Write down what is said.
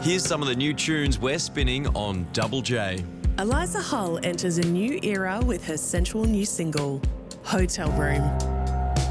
Here's some of the new tunes we're spinning on Double J. Eliza Hull enters a new era with her sensual new single, Hotel Room.